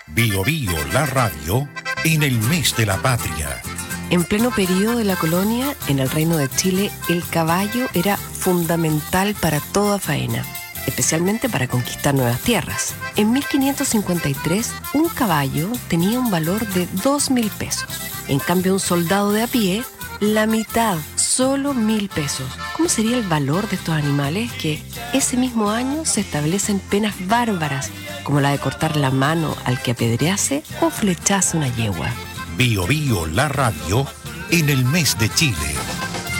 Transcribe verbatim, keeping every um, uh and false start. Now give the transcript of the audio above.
Bio Bio, la radio, en el mes de la patria. En pleno periodo de la colonia, en el Reino de Chile, el caballo era fundamental para toda faena, especialmente para conquistar nuevas tierras. En mil quinientos cincuenta y tres, un caballo tenía un valor de dos mil pesos. En cambio, un soldado de a pie, la mitad, solo mil pesos. ¿Cómo sería el valor de estos animales que ese mismo año se establecen penas bárbaras, como la de cortar la mano al que apedrease o flechase una yegua? Bio Bio, la radio, en el mes de Chile.